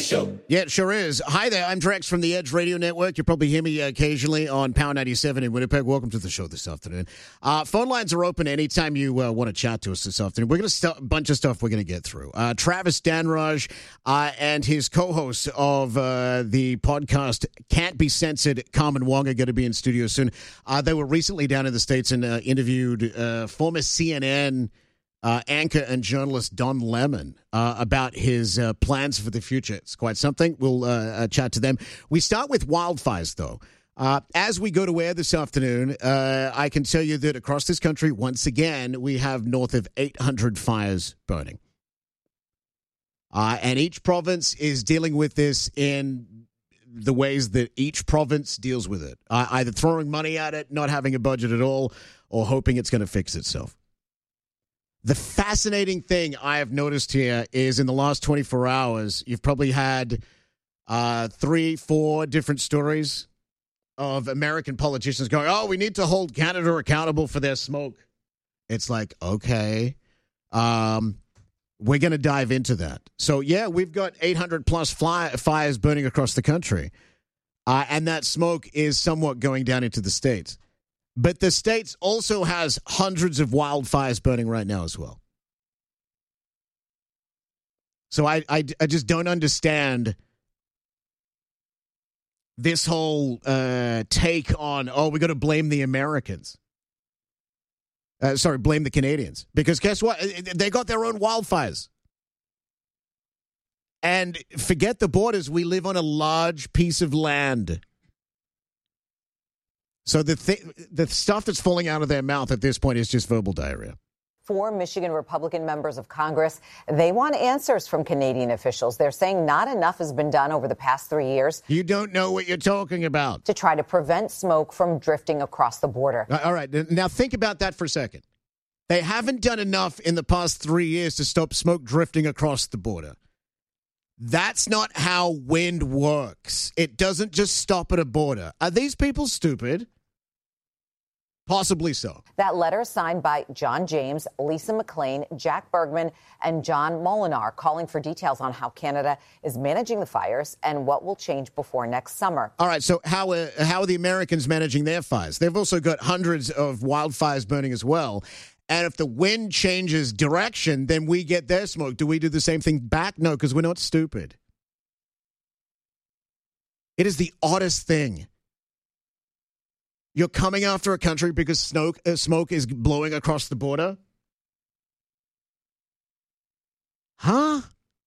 Show. Yeah, it sure is. Hi there, I'm Drex from the Edge Radio Network. You probably hear me occasionally on Power 97 in Winnipeg. Welcome to the show this afternoon. Phone lines are open anytime you want to chat to us this afternoon. We're going to a bunch of stuff we're going to get through. Travis Danraj and his co-host of the podcast Can't Be Censored, Carmen Wong, are going to be in studio soon. They were recently down in the States and interviewed former CNN anchor and journalist Don Lemon about his plans for the future. It's quite something. We'll chat to them. We start with wildfires, though. As we go to air this afternoon, I can tell you that across this country, once again, we have north of 800 fires burning. And each province is dealing with this in the ways that each province deals with it. Either throwing money at it, not having a budget at all, or hoping it's going to fix itself. The fascinating thing I have noticed here is in the last 24 hours, you've probably had 3-4 different stories of American politicians going, oh, we need to hold Canada accountable for their smoke. It's like, okay, we're going to dive into that. So, yeah, we've got 800-plus fires burning across the country, and that smoke is somewhat going down into the States. But the States also has hundreds of wildfires burning right now as well. So I just don't understand this whole take on, oh, we got to blame the Americans. Blame the Canadians. Because guess what? They got their own wildfires. And forget the borders. We live on a large piece of land. So the stuff that's falling out of their mouth at this point is just verbal diarrhea. 4 Michigan Republican members of Congress, they want answers from Canadian officials. They're saying not enough has been done over the past 3 years. You don't know what you're talking about. To try to prevent smoke from drifting across the border. All right. Now think about that for a second. They haven't done enough in the past 3 years to stop smoke drifting across the border. That's not how wind works. It doesn't just stop at a border. Are these people stupid? Possibly so. That letter signed by John James, Lisa McLean, Jack Bergman, and John Molinar, calling for details on how Canada is managing the fires and what will change before next summer. All right, so how are the Americans managing their fires? They've also got hundreds of wildfires burning as well. And if the wind changes direction, then we get their smoke. Do we do the same thing back? No, because we're not stupid. It is the oddest thing. You're coming after a country because smoke is blowing across the border? Huh?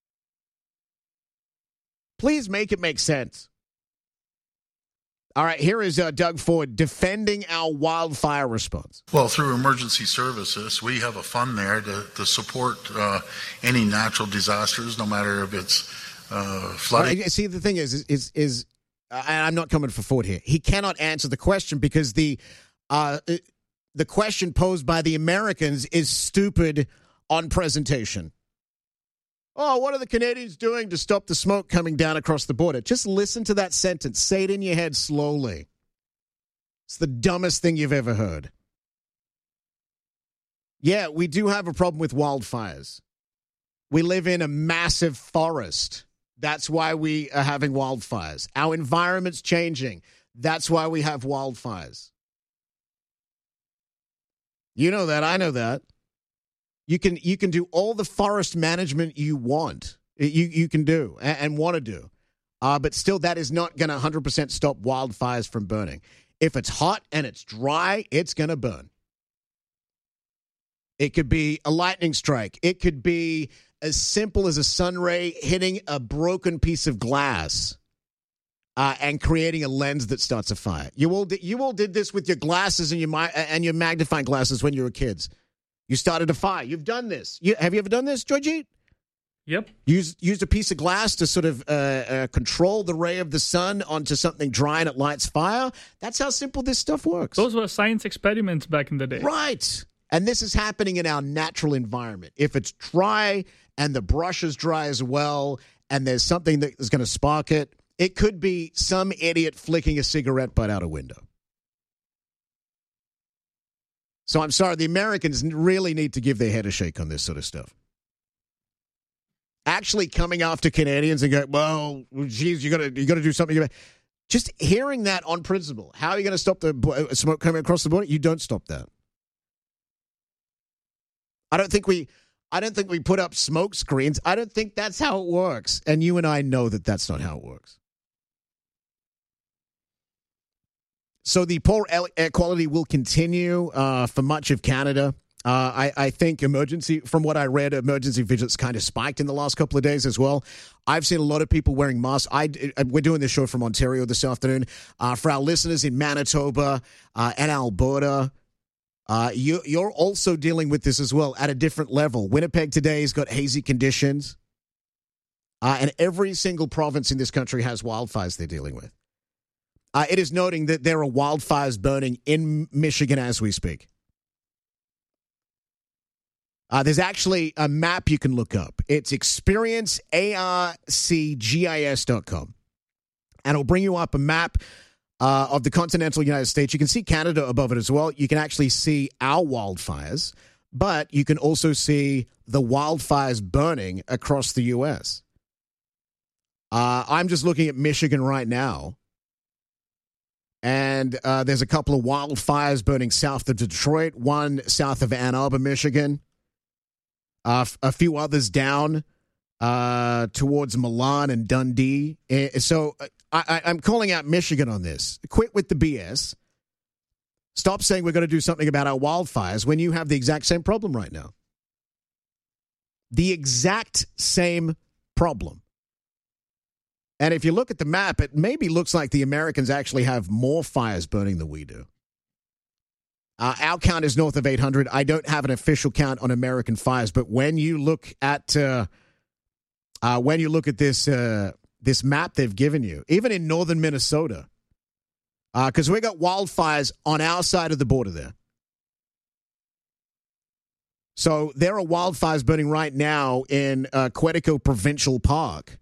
Please make it make sense. All right, here is Doug Ford defending our wildfire response. Well, through emergency services, we have a fund there to support any natural disasters, no matter if it's flooding. See, the thing is I'm not coming for Ford here. He cannot answer the question because the question posed by the Americans is stupid on presentation. Oh, what are the Canadians doing to stop the smoke coming down across the border? Just listen to that sentence. Say it in your head slowly. It's the dumbest thing you've ever heard. Yeah, we do have a problem with wildfires. We live in a massive forest. That's why we are having wildfires. Our environment's changing. That's why we have wildfires. You know that. I know that. You can do all the forest management you want. You can do and want to do. But still, that is not going to 100% stop wildfires from burning. If it's hot and it's dry, it's going to burn. It could be a lightning strike. It could be as simple as a sun ray hitting a broken piece of glass and creating a lens that starts a fire. You all did this with your glasses and your magnifying glasses when you were kids. You started a fire. You've done this. Have you ever done this, Georgie? Yep. Used a piece of glass to sort of control the ray of the sun onto something dry and it lights fire. That's how simple this stuff works. Those were science experiments back in the day. Right. And this is happening in our natural environment. If it's dry and the brush is dry as well, and there's something that is going to spark it, it could be some idiot flicking a cigarette butt out a window. So I'm sorry, the Americans really need to give their head a shake on this sort of stuff. actually coming after Canadians and go, well, geez, you got to do something. Just hearing that on principle. How are you going to stop the smoke coming across the border? You don't stop that. I don't think we put up smoke screens. I don't think that's how it works. And you and I know that that's not how it works. So the poor air quality will continue for much of Canada. I think from what I read, emergency visits kind of spiked in the last couple of days as well. I've seen a lot of people wearing masks. We're doing this show from Ontario this afternoon. For our listeners in Manitoba and Alberta, you're also dealing with this as well at a different level. Winnipeg today has got hazy conditions. And every single province in this country has wildfires they're dealing with. It is noting that there are wildfires burning in Michigan as we speak. There's actually a map you can look up. It's experiencearcgis.com. And it'll bring you up a map of the continental United States. You can see Canada above it as well. You can actually see our wildfires, but you can also see the wildfires burning across the U.S. I'm just looking at Michigan right now. And there's a couple of wildfires burning south of Detroit, one south of Ann Arbor, Michigan. A few others down towards Milan and Dundee. So I'm calling out Michigan on this. Quit with the BS. Stop saying we're going to do something about our wildfires when you have the exact same problem right now. The exact same problem. And if you look at the map, it maybe looks like the Americans actually have more fires burning than we do. Our count is north of 800. I don't have an official count on American fires, but when you look at this this map they've given you, even in northern Minnesota, because we got wildfires on our side of the border there. So there are wildfires burning right now in Quetico Provincial Park,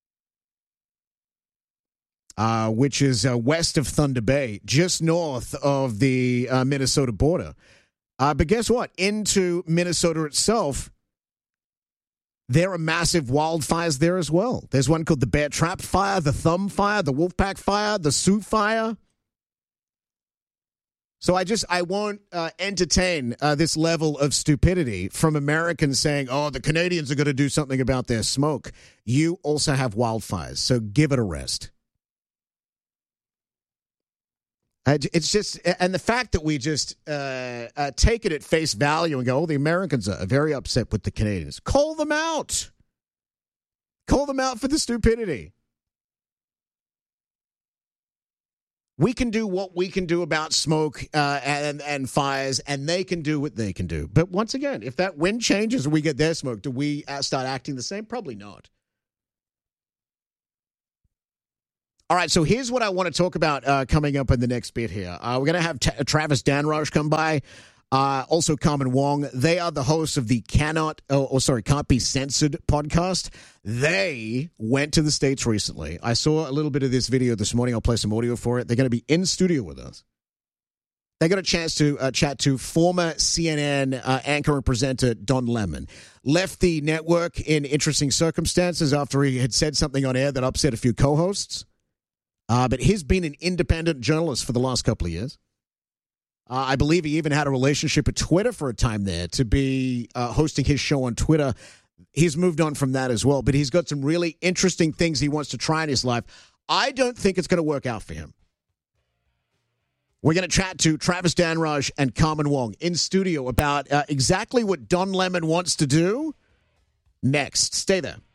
which is west of Thunder Bay, just north of the Minnesota border. But guess what? Into Minnesota itself, there are massive wildfires there as well. There's one called the Bear Trap Fire, the Thumb Fire, the Wolfpack Fire, the Sioux Fire. So I won't entertain this level of stupidity from Americans saying, oh, the Canadians are going to do something about their smoke. You also have wildfires, so give it a rest. It's just, and the fact that we just take it at face value and go, oh, the Americans are very upset with the Canadians. Call them out. Call them out for the stupidity. We can do what we can do about smoke and fires, and they can do what they can do. But once again, if that wind changes and we get their smoke, do we start acting the same? Probably not. All right, so here's what I want to talk about coming up in the next bit here. We're going to have Travis Danraj come by, also Carmen Wong. They are the hosts of the Can't Be Censored podcast. They went to the States recently. I saw a little bit of this video this morning. I'll play some audio for it. They're going to be in studio with us. They got a chance to chat to former CNN anchor and presenter Don Lemon. Left the network in interesting circumstances after he had said something on air that upset a few co-hosts. But he's been an independent journalist for the last couple of years. I believe he even had a relationship with Twitter for a time there to be hosting his show on Twitter. He's moved on from that as well, but he's got some really interesting things he wants to try in his life. I don't think it's going to work out for him. We're going to chat to Travis Danraj and Carmen Wong in studio about exactly what Don Lemon wants to do next. Stay there.